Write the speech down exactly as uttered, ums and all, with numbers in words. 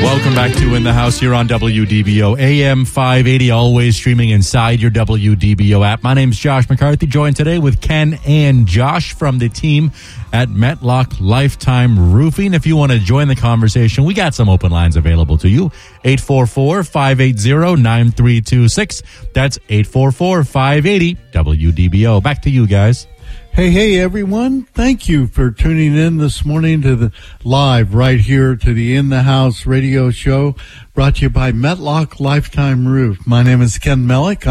Welcome back to In the House here on W D B O, A M five eighty, always streaming inside your W D B O app. My name's Josh McCarthy, joined today with Ken and Josh from the team at Metlock Lifetime Roofing. If you want to join the conversation, we got some open lines available to you. eight four four, five eight zero, nine three two six. That's eight four four, five eight zero, W D B O. Back to you guys. Hey, hey, everyone. Thank you for tuning in this morning to the live right here to the In the House radio show brought to you by Metlock Lifetime Roof. My name is Ken Mellick.